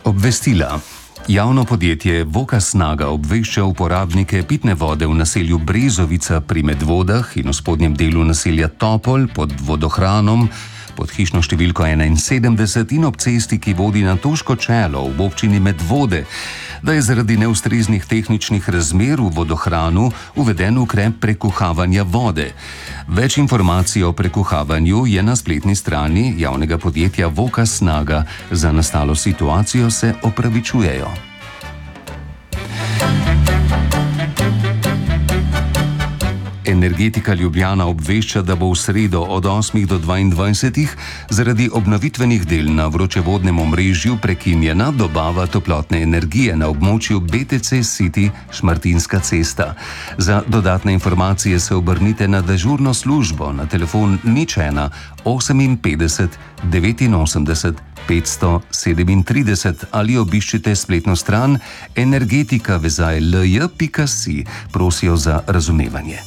Obvestila. Javno podjetje Voka Snaga obvešča uporabnike pitne vode v naselju Brezovica pri Medvodah in v spodnjem delu naselja Topol pod vodohranom pod hišno številko 71 in ob cesti, ki vodi na Tuško čelo v občini Medvode, da je zaradi neustreznih tehničnih razmer v vodohranu uveden ukrep prekuhavanja vode. Več informacij o prekuhavanju je na spletni strani javnega podjetja Voka Snaga. Za nastalo situacijo se opravičujejo. Energetika Ljubljana obvešča, da bo v sredo od 8 do 22 zaradi obnovitvenih del na vročevodnem omrežju prekinjena dobava toplotne energije na območju BTC City Šmartinska cesta. Za dodatne informacije se obrnite na dežurno službo na telefon 01 58 89 537 ali obiščite spletno stran energetikavezaj.lj.si. Prosijo za razumevanje.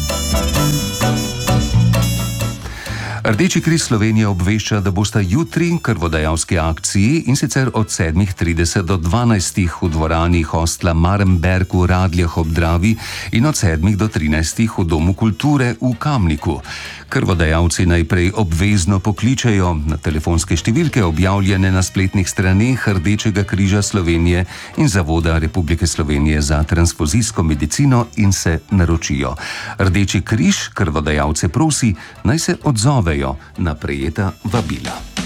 Rdeči križ Slovenije obvešča, da bosta jutri krvodajalski akciji, in sicer od 7.30 do 12. v dvorani hostla Marenberg v Radljah ob Dravi in od 7. do 13. v Domu kulture v Kamniku. Krvodajalci najprej obvezno pokličejo na telefonske številke, objavljene na spletnih straneh Rdečega križa Slovenije in Zavoda Republike Slovenije za transfuzijsko medicino in se naročijo. Rdeči križ krvodajalce prosi, naj se odzovejo na prejeta vabila.